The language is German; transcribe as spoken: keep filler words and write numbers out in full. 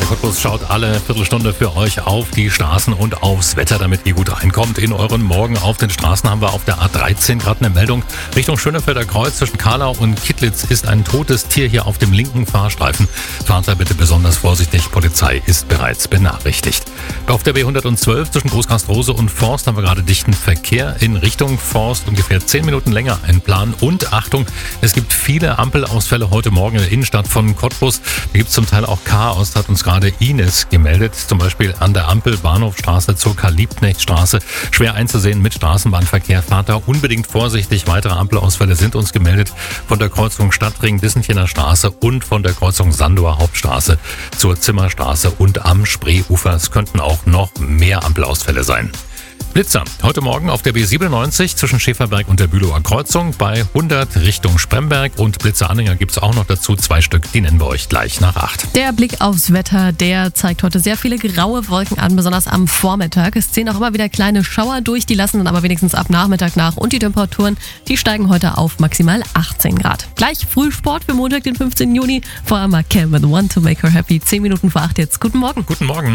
Der Cottbus schaut alle Viertelstunde für euch auf die Straßen und aufs Wetter, damit ihr gut reinkommt in euren Morgen. Auf den Straßen haben wir auf der A dreizehn gerade eine Meldung. Richtung Schönefelder Kreuz zwischen Kahlau und Kittlitz ist ein totes Tier hier auf dem linken Fahrstreifen. Fahrt da bitte besonders vorsichtig. Polizei ist bereits benachrichtigt. Auf der B hundertzwölf zwischen Großkastrose und Forst haben wir gerade dichten Verkehr in Richtung Forst. Ungefähr zehn Minuten länger einplanen. Und Achtung, es gibt viele Ampelausfälle heute Morgen in der Innenstadt von Cottbus. Da gibt es zum Teil auch Chaos, hat uns gerade Ines gemeldet. Zum Beispiel an der Ampel Bahnhofstraße zur Karl-Liebknecht-Straße. Schwer einzusehen mit Straßenbahnverkehr. Fahrt da unbedingt vorsichtig. Weitere Ampelausfälle sind uns gemeldet von der Kreuzung Stadtring Dissenchener Straße und von der Kreuzung Sandower Hauptstraße zur Zimmerstraße und am Spreeufer. Es könnten auch noch mehr Ampelausfälle sein. Blitzer. Heute Morgen auf der B siebenundneunzig zwischen Schäferberg und der Bülower Kreuzung bei hundert Richtung Spremberg und Blitzeranhänger gibt es auch noch dazu, zwei Stück, die nennen wir euch gleich nach acht. Der Blick aufs Wetter, der zeigt heute sehr viele graue Wolken an, besonders am Vormittag. Es ziehen auch immer wieder kleine Schauer durch, die lassen dann aber wenigstens ab Nachmittag nach und die Temperaturen, die steigen heute auf maximal achtzehn Grad. Gleich Frühsport für Montag, den fünfzehnten Juni. Vorher mal Cam with One to Make Her Happy. zehn Minuten vor acht jetzt. Guten Morgen. Guten Morgen.